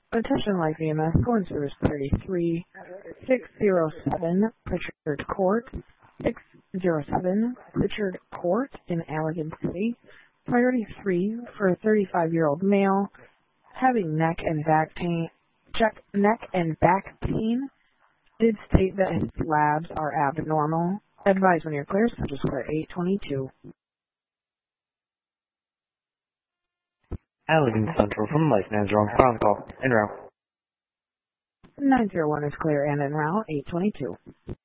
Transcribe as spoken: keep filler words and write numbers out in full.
Attention Life E M S, going service thirty-three six oh seven Pritchard Court, six oh seven Pritchard Court in Allegan City. Priority three for a thirty-five-year-old male having neck and back pain. Check neck and back pain. Did state that his labs are abnormal. Advise when you're clear. Central Square eight twenty-two. Allegan Central from Life Manager on phone call. En route. nine oh one is clear and en route eight twenty-two.